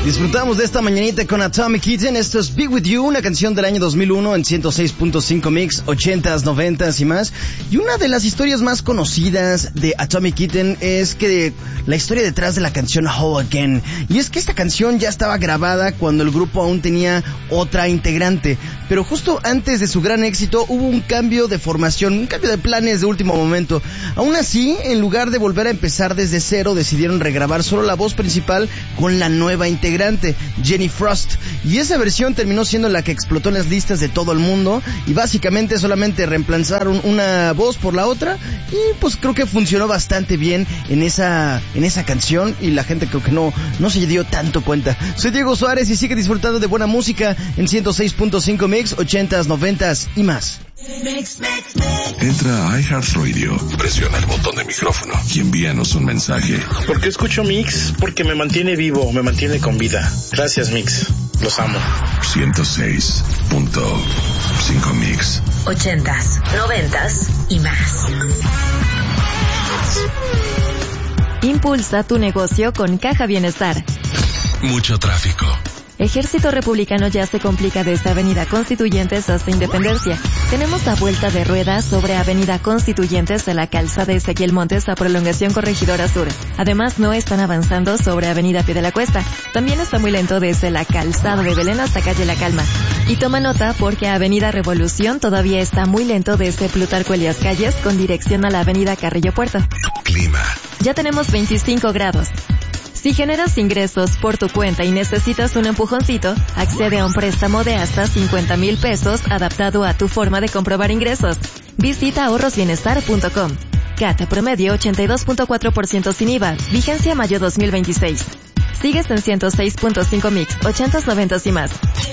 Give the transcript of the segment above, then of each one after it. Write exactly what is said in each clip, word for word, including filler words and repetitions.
Disfrutamos de esta mañanita con Atomic Kitten. Esto es Be With You, una canción del año dos mil uno en ciento seis punto cinco Mix, ochentas, noventas y más. Y una de las historias más conocidas de Atomic Kitten es que la historia detrás de la canción How Again. Y es que esta canción ya estaba grabada cuando el grupo aún tenía otra integrante. Pero justo antes de su gran éxito hubo un cambio de formación, un cambio de planes de último momento. Aún así, en lugar de volver a empezar desde cero, decidieron regrabar solo la voz principal con la nueva integrante, Jenny Frost, y esa versión terminó siendo la que explotó en las listas de todo el mundo, y básicamente solamente reemplazaron una voz por la otra, y pues creo que funcionó bastante bien en esa en esa canción, y la gente creo que no, no se dio tanto cuenta. Soy Diego Suárez y sigue disfrutando de buena música en ciento seis punto cinco Mix, ochentas, noventas y más. Entra a iHeartRadio, presiona el botón de micrófono y envíanos un mensaje. ¿Por qué escucho Mix? Porque me mantiene vivo, me mantiene con vida. Gracias, Mix. Los amo. ciento seis punto cinco Mix. Ochentas, noventas y más. Impulsa tu negocio con Caja Bienestar. Mucho tráfico. Ejército Republicano ya se complica desde Avenida Constituyentes hasta Independencia. Tenemos la vuelta de rueda sobre Avenida Constituyentes de la calzada Ezequiel Montes a Prolongación Corregidora Sur. Además, no están avanzando sobre Avenida Pie de la Cuesta. También está muy lento desde la calzada de Belén hasta Calle La Calma. Y toma nota porque Avenida Revolución todavía está muy lento desde Plutarco Elías Calles con dirección a la Avenida Carrillo Puerto. Clima. Ya tenemos veinticinco grados. Si generas ingresos por tu cuenta y necesitas un empujoncito, accede a un préstamo de hasta cincuenta mil pesos adaptado a tu forma de comprobar ingresos. Visita ahorros bienestar punto com. C A T promedio ochenta y dos punto cuatro por ciento sin I V A. Vigencia mayo dos mil veintiséis. Sigues en ciento seis punto cinco Mix, ochentas, noventas y más.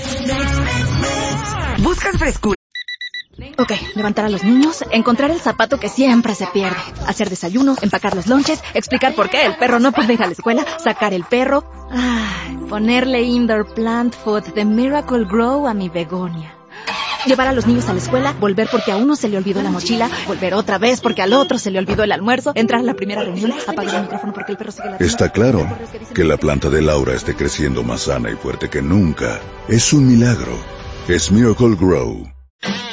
¿Buscas frescura? Ok, levantar a los niños, encontrar el zapato que siempre se pierde, hacer desayuno, empacar los lonches, explicar por qué el perro no puede ir a la escuela, sacar el perro, ay, ponerle indoor plant food de Miracle Grow a mi begonia. Llevar a los niños a la escuela, volver porque a uno se le olvidó la mochila, volver otra vez porque al otro se le olvidó el almuerzo, entrar a la primera reunión, apagar el micrófono porque el perro sigue la... Está claro que la planta de Laura esté creciendo más sana y fuerte que nunca. Es un milagro. Es Miracle Grow.